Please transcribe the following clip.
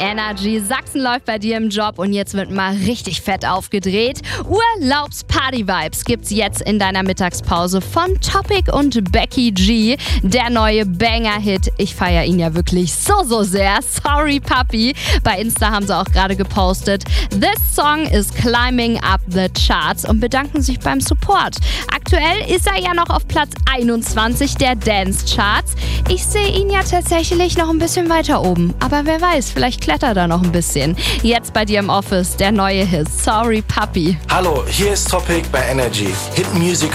Energy. Sachsen läuft bei dir im Job und jetzt wird mal richtig fett aufgedreht. Urlaubs-Party-Vibes gibt's jetzt in deiner Mittagspause von Topic und Becky G. Der neue Banger-Hit. Ich feiere ihn ja wirklich so sehr. Sorry, Papi. Bei Insta haben sie auch gerade gepostet. This song is climbing up the charts und bedanken sich beim Support. Aktuell ist er ja noch auf Platz 21 der Dance-Charts. Ich sehe ihn ja tatsächlich noch ein bisschen weiter oben. Aber wer weiß, vielleicht klettert er noch ein bisschen. Jetzt bei dir im Office der neue Hit. Sorry, Papi. Hallo, hier ist Topic bei Energy. Hit Music